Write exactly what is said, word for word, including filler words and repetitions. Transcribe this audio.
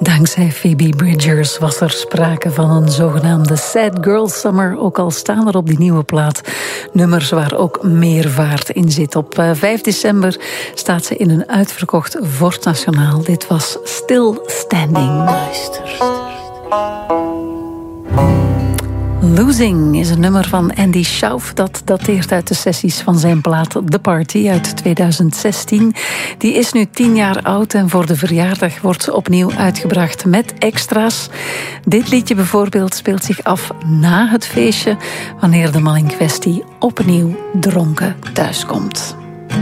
Dankzij Phoebe Bridgers was er sprake van een zogenaamde Sad Girl Summer. Ook al staan er op die nieuwe plaat nummers waar ook meer vaart in zit. Op vijf december staat ze in een uitverkocht Fort Nationaal. Dit was Still Standing. Losing is een nummer van Andy Schauf. Dat dateert uit de sessies van zijn plaat The Party uit tweeduizend zestien. Die is nu tien jaar oud en voor de verjaardag wordt ze opnieuw uitgebracht met extra's. Dit liedje bijvoorbeeld speelt zich af na het feestje, wanneer de man in kwestie opnieuw dronken thuiskomt.